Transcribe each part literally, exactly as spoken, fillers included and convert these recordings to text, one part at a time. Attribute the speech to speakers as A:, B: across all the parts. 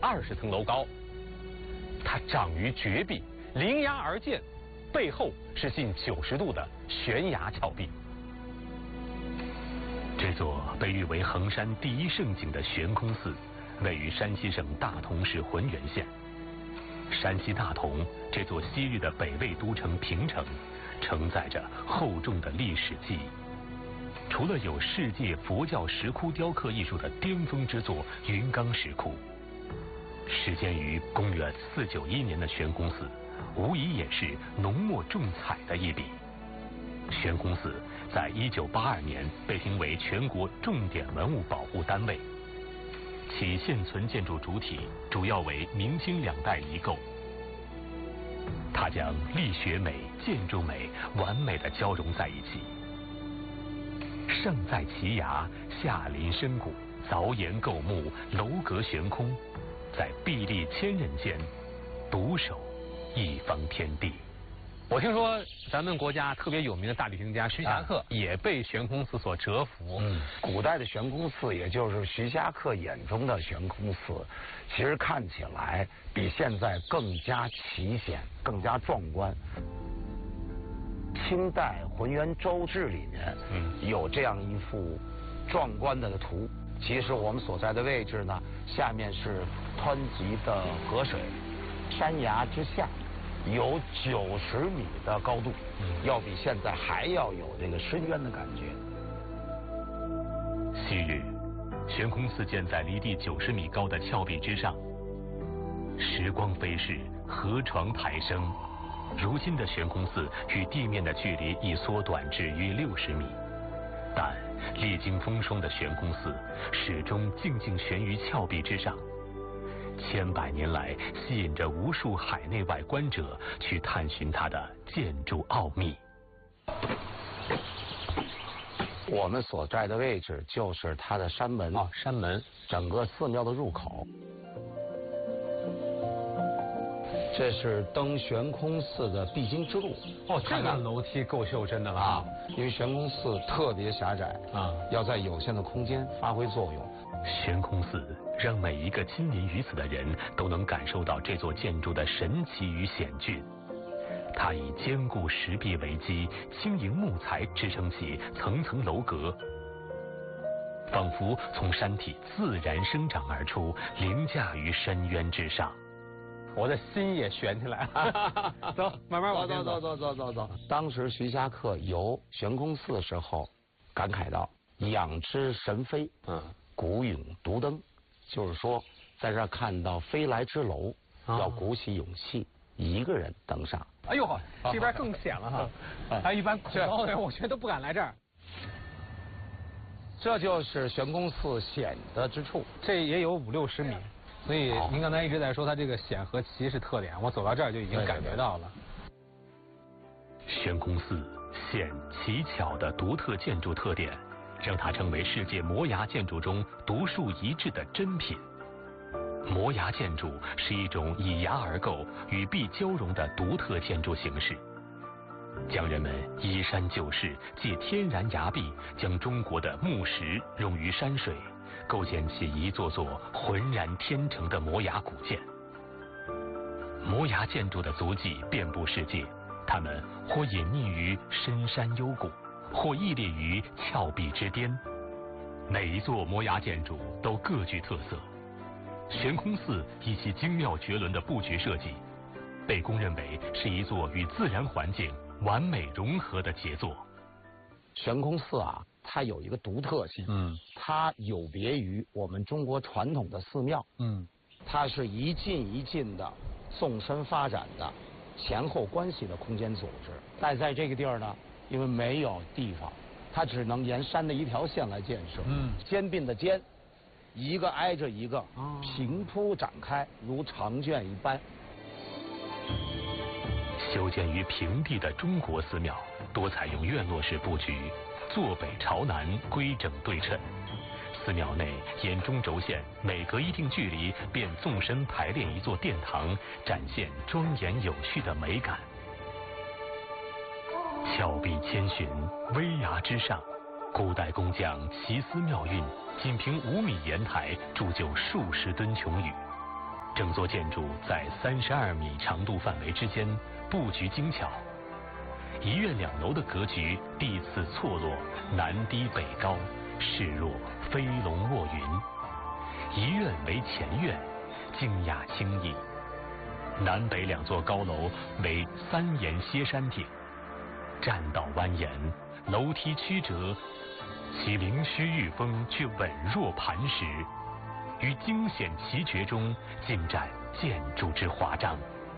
A: 二十层楼高。它长于绝壁，临崖而建，背后是近九十度的悬崖峭壁。
B: 这座被誉为衡山第一胜景的悬空寺，位于山西省大同市浑源县。山西大同这座昔日的北魏都城平城，承载着厚重的历史记忆。除了有世界佛教石窟雕刻艺术的巅峰之作云冈石窟，始建于公元四九一年的悬空寺，无疑也是浓墨重彩的一笔。悬空寺在一九八二年被评为全国重点文物保护单位，其现存建筑主体主要为明清两代遗构。它将力学美、建筑美完美的交融在一起。上在奇崖，下临深谷，凿岩构木，楼阁悬空，在壁立千仞间，独守一方天地。
A: 我听说咱们国家特别有名的大旅行家徐霞客也被悬空寺所折服。
C: 嗯，古代的悬空寺，也就是徐霞客眼中的悬空寺，其实看起来比现在更加奇险，更加壮观。清代《浑源州志》里面有这样一幅壮观的图。其实我们所在的位置呢，下面是湍急的河水，山崖之下有九十米的高度，要比现在还要有这个深渊的感觉。
B: 昔日，悬空寺建在离地九十米高的峭壁之上。时光飞逝，河床抬升，如今的悬空寺与地面的距离已缩短至约六十米，但历经风霜的悬空寺始终静静悬于峭壁之上。千百年来，吸引着无数海内外观者去探寻它的建筑奥秘。
C: 我们所在的位置就是它的山门，
A: 哦，山门，
C: 整个寺庙的入口。这是登悬空寺的必经之路。
A: 哦，这个楼梯够袖珍的了啊！
C: 因为悬空寺特别狭窄啊，要在有限的空间发挥作用。
B: 悬空寺让每一个亲临于此的人都能感受到这座建筑的神奇与险峻。它以坚固石壁为基，轻盈木材支撑起层层楼阁，仿佛从山体自然生长而出，凌驾于深渊之上。
A: 我的心也悬起来了。走，慢慢往前
C: 走。走走走走走。当时徐霞客游悬空寺的时候，感慨到：“仰之神飞，嗯，鼓勇独登。”就是说，在这儿看到飞来之楼，要鼓起勇气，一个人登上。
A: 哎呦呵，这边更险了哈！还一般恐高的人，我觉得都不敢来这儿。
C: 这就是悬空寺险的之处，
A: 这也有五六十米。所以您刚才一直在说它这个险和奇是特点，我走到这儿就已经感觉到了。
B: 悬空寺险奇巧的独特建筑特点，让它成为世界摩崖建筑中独树一帜的珍品。摩崖建筑是一种以崖而构、与壁交融的独特建筑形式，将人们依山就势，借天然崖壁，将中国的木石融于山水，构建起一座座浑然天成的摩崖古建。摩崖建筑的足迹遍布世界，它们或隐匿于深山幽谷，或屹立于峭壁之巅。每一座摩崖建筑都各具特色。悬空寺以其精妙绝伦的布局设计，被公认为是一座与自然环境完美融合的杰作。
C: 悬空寺啊，它有一个独特性，嗯，它有别于我们中国传统的寺庙，嗯，它是一进一进的纵深发展的前后关系的空间组织。但在这个地儿呢，因为没有地方，它只能沿山的一条线来建设，嗯，肩并的肩，一个挨着一个，平铺展开，如长卷一般。
B: 修建于平地的中国寺庙多采用院落式布局，坐北朝南，规整对称。寺庙内沿中轴线每隔一定距离便纵深排列一座殿堂，展现庄严有序的美感。峭壁千寻，危崖之上，古代工匠奇思妙运，仅凭五米岩台铸就数十吨琼宇。 整座建筑在三十二米长度范围之间布局精巧，一院两楼的格局地次错落，南低北高，势若飞龙卧云。一院为前院，静雅清逸。南北两座高楼为三檐歇山顶，栈道蜿蜒，楼梯曲折，其灵虚玉峰却稳若磐石，于惊险奇绝中尽展建筑之华章。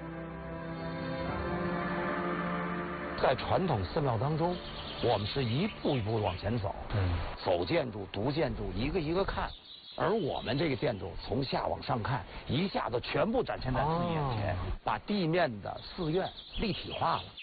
C: 在传统寺庙当中，我们是一步一步往前走，嗯，走建筑、读建筑，一个一个看。而我们这个建筑从下往上看，一下子全部展现在自己眼前，哦、把地面的寺院立体化了。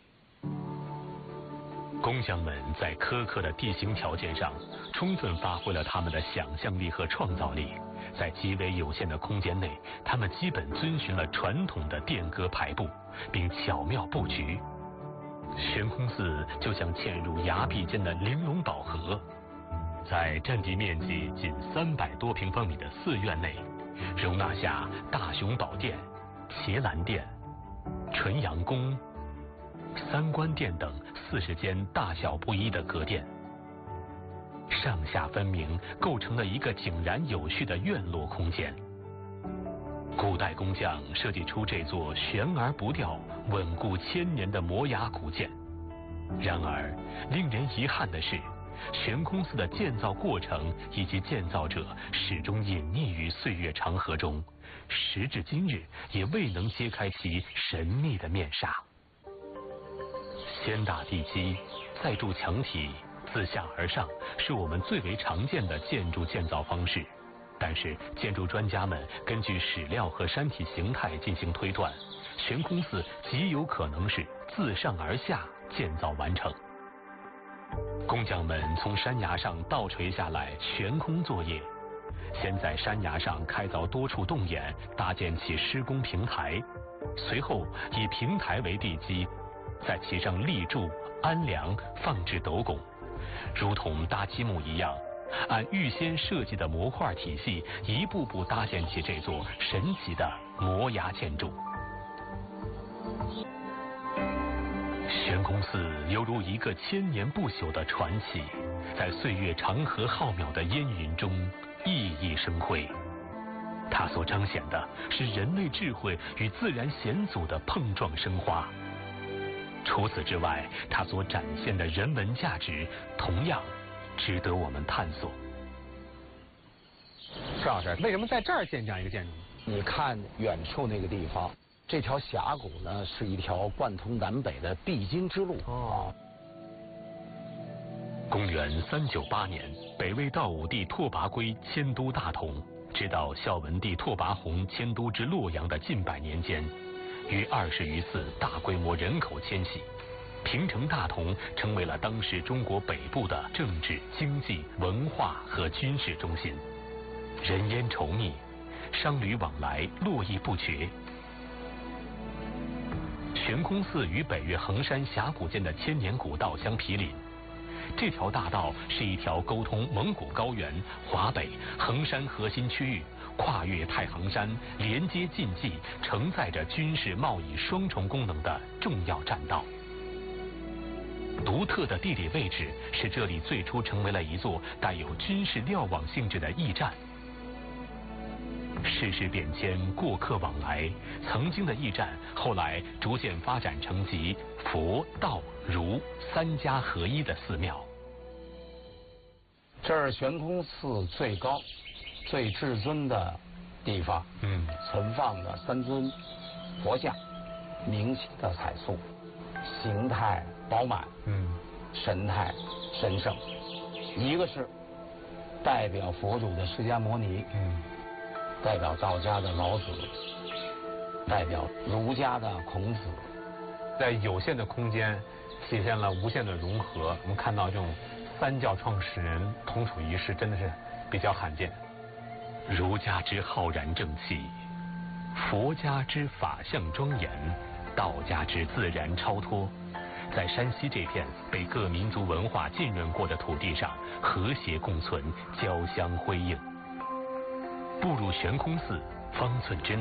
B: 工匠们在苛刻的地形条件上，充分发挥了他们的想象力和创造力。在极为有限的空间内，他们基本遵循了传统的殿阁排布，并巧妙布局。悬空寺就像嵌入崖壁间的玲珑宝盒。在占地面积仅三百多平方米的寺院内，容纳下大雄宝殿、伽蓝殿、纯阳宫、三官殿等四十间大小不一的阁殿，上下分明，构成了一个井然有序的院落空间。古代工匠设计出这座悬而不掉、稳固千年的摩崖古建。然而，令人遗憾的是，悬空寺的建造过程以及建造者始终隐匿于岁月长河中，时至今日也未能揭开其神秘的面纱。先打地基，再筑墙体，自下而上是我们最为常见的建筑建造方式。但是建筑专家们根据史料和山体形态进行推断，悬空寺极有可能是自上而下建造完成。工匠们从山崖上倒垂下来悬空作业，先在山崖上开凿多处洞眼，搭建起施工平台，随后以平台为地基，在其上立柱、安梁、放置斗拱，如同搭积木一样，按预先设计的模块体系，一步步搭建起这座神奇的摩崖建筑。悬空寺犹如一个千年不朽的传奇，在岁月长河浩渺的烟云中熠熠生辉。它所彰显的是人类智慧与自然险阻的碰撞生花。除此之外，它所展现的人文价值同样值得我们探索。
A: 石老师，为什么在这儿建这样一个建筑呢？
C: 你看远处那个地方，这条峡谷呢是一条贯通南北的必经之路。哦。
B: 公元三九八年，北魏道武帝拓跋圭迁都大同，直到孝文帝拓跋宏迁都至洛阳的近百年间，约二十余次大规模人口迁徙，平城大同成为了当时中国北部的政治、经济、文化和军事中心，人烟稠密，商旅往来络绎不绝。悬空寺与北岳衡山峡谷间的千年古道相毗邻，这条大道是一条沟通蒙古高原、华北、衡山核心区域，跨越太行山，连接晋冀，承载着军事贸易双重功能的重要栈道。独特的地理位置使这里最初成为了一座带有军事瞭望性质的驿站。世事变迁，过客往来，曾经的驿站后来逐渐发展成集佛、道、儒三家合一的寺庙。
C: 这是悬空寺最高、最至尊的地方，嗯，存放的三尊佛像，明晰的彩塑，形态饱满，嗯，神态神圣。一个是代表佛祖的释迦牟尼，嗯，代表道家的老子，代表儒家的孔子。
A: 在有限的空间体现了无限的融合。我们看到这种三教创始人同处一室，真的是比较罕见。
B: 儒家之浩然正气，佛家之法相庄严，道家之自然超脱，在山西这片被各民族文化浸润过的土地上和谐共存，交相辉映。步入悬空寺，方寸之内